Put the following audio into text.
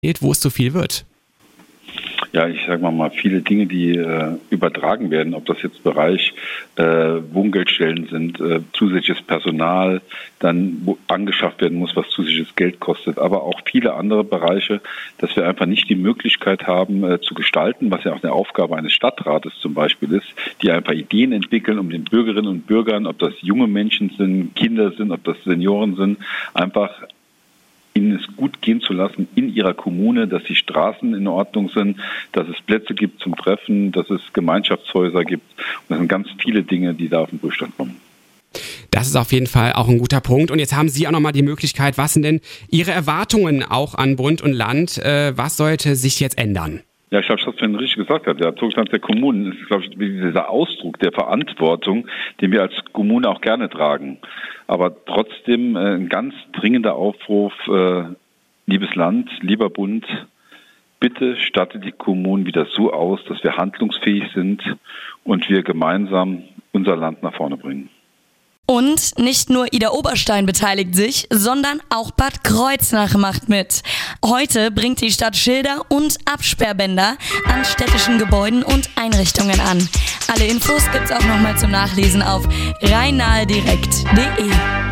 wo es zu viel wird? Ja, ich sage mal viele Dinge, die übertragen werden, ob das jetzt Bereich Wohngeldstellen sind, zusätzliches Personal, dann wo angeschafft werden muss, was zusätzliches Geld kostet, aber auch viele andere Bereiche, dass wir einfach nicht die Möglichkeit haben zu gestalten, was ja auch eine Aufgabe eines Stadtrates zum Beispiel ist, die einfach Ideen entwickeln, um den Bürgerinnen und Bürgern, ob das junge Menschen sind, Kinder sind, ob das Senioren sind, einfach ihnen es gut gehen zu lassen in ihrer Kommune, dass die Straßen in Ordnung sind, dass es Plätze gibt zum Treffen, dass es Gemeinschaftshäuser gibt. Und das sind ganz viele Dinge, die da auf den Prüfstand kommen. Das ist auf jeden Fall auch ein guter Punkt. Und jetzt haben Sie auch nochmal die Möglichkeit, was sind denn Ihre Erwartungen auch an Bund und Land? Was sollte sich jetzt ändern? Ja, ich glaube, das, was Sven richtig gesagt hat, der Zustand der Kommunen ist, glaube ich, dieser Ausdruck der Verantwortung, den wir als Kommune auch gerne tragen. Aber trotzdem ein ganz dringender Aufruf, liebes Land, lieber Bund, bitte stattet die Kommunen wieder so aus, dass wir handlungsfähig sind und wir gemeinsam unser Land nach vorne bringen. Und nicht nur Ida Oberstein beteiligt sich, sondern auch Bad Kreuznach macht mit. Heute bringt die Stadt Schilder und Absperrbänder an städtischen Gebäuden und Einrichtungen an. Alle Infos gibt's auch nochmal zum Nachlesen auf rheinnahedirekt.de.